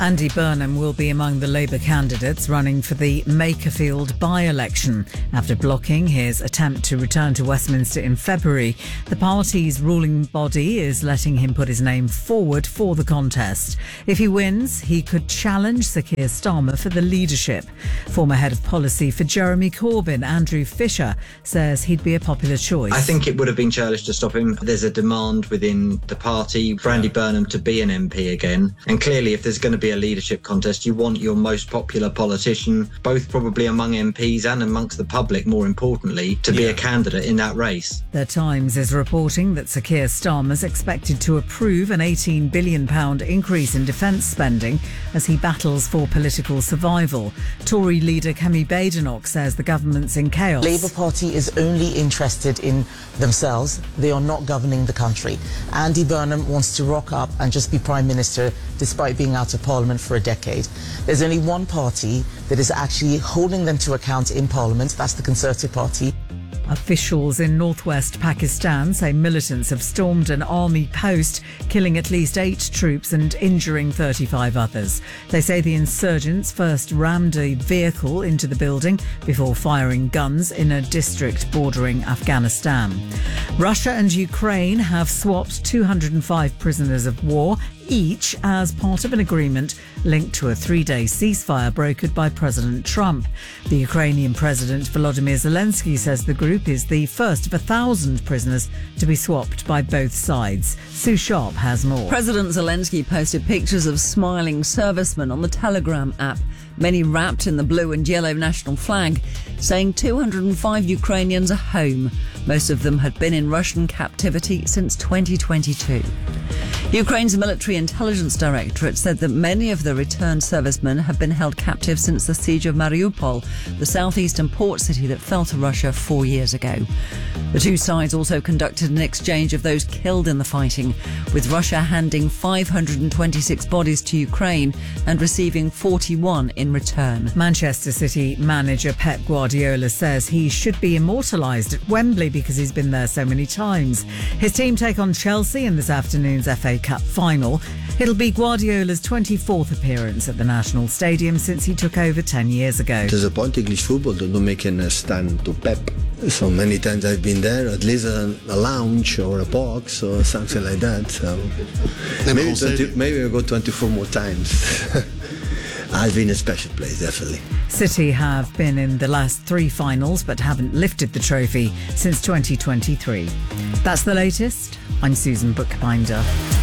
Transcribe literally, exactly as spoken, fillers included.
Andy Burnham will be among the Labour candidates running for the Makerfield by-election. After blocking his attempt to return to Westminster in February, the party's ruling body is letting him put his name forward for the contest. If he wins, he could challenge Sir Keir Starmer for the leadership. Former head of policy for Jeremy Corbyn, Andrew Fisher, says he'd be a popular choice. I think it would have been churlish to stop him. There's a demand within the party for Andy Burnham to be an M P again. And clearly, if there's going to be a leadership contest, you want your most popular politician, both probably among M Ps and amongst the public, more importantly, to be yeah. a candidate in that race. The Times is reporting that Sir Keir Starmer's expected to approve an eighteen billion pounds increase in defence spending as he battles for political survival. Tory leader Kemi Badenoch says the government's in chaos. Labour Party is only interested in themselves. They are not governing the country. Andy Burnham wants to rock up and just be Prime Minister despite being out of Parliament for a decade. There's only one party that is actually holding them to account in Parliament. That's the Conservative Party. Officials in northwest Pakistan say militants have stormed an army post, killing at least eight troops and injuring thirty-five others. They say the insurgents first rammed a vehicle into the building before firing guns in a district bordering Afghanistan. Russia and Ukraine have swapped two hundred five prisoners of war each as part of an agreement linked to a three-day ceasefire brokered by President Trump. The Ukrainian President Volodymyr Zelensky says the group is the first of a thousand prisoners to be swapped by both sides. Sue Sharp has more. President Zelensky posted pictures of smiling servicemen on the Telegram app, many wrapped in the blue and yellow national flag, saying two hundred five Ukrainians are home. Most of them had been in Russian captivity since twenty twenty-two. Ukraine's military intelligence directorate said that many of the returned servicemen have been held captive since the siege of Mariupol, the southeastern port city that fell to Russia four years ago. The two sides also conducted an exchange of those killed in the fighting, with Russia handing five hundred twenty-six bodies to Ukraine and receiving forty-one in return. Manchester City manager Pep Guardiola says he should be immortalised at Wembley because he's been there so many times. His team take on Chelsea in this afternoon's F A Cup final. It'll be Guardiola's twenty-fourth appearance at the National Stadium since he took over ten years ago. There's a point English football that don't make a stand to Pep. So many times I've been there, at least a, a lounge or a box or something like that. So maybe, twenty, maybe I'll go twenty-four more times. I've been a special place, definitely. City have been in the last three finals but haven't lifted the trophy since twenty twenty-three. That's the latest. I'm Susan Bookbinder.